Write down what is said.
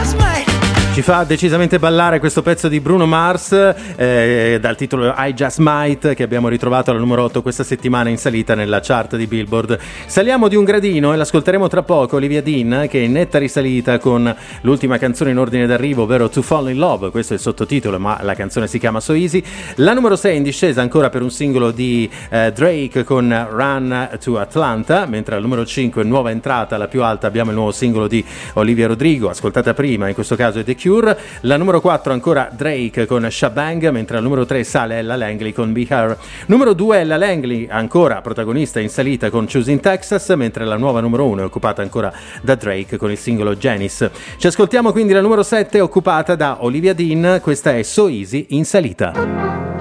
Ci fa decisamente ballare questo pezzo di Bruno Mars dal titolo I Just Might, che abbiamo ritrovato al numero 8 questa settimana in salita nella chart di Billboard. Saliamo di un gradino e l'ascolteremo tra poco, Olivia Dean, che è in netta risalita con l'ultima canzone in ordine d'arrivo, ovvero To Fall in Love. Questo è il sottotitolo, ma la canzone si chiama So Easy. La numero 6 in discesa ancora per un singolo di Drake con Run to Atlanta, mentre al numero 5 nuova entrata, la più alta, abbiamo il nuovo singolo di Olivia Rodrigo, ascoltata prima, in questo caso è The Cure. La numero 4 ancora Drake con Shabang, mentre al numero 3 sale Ella Langley con Be Her. Numero 2 Ella Langley, ancora protagonista in salita con Choosing Texas, mentre la nuova numero 1 è occupata ancora da Drake con il singolo Janice. Ci ascoltiamo quindi la numero 7, occupata da Olivia Dean, questa è So Easy in salita.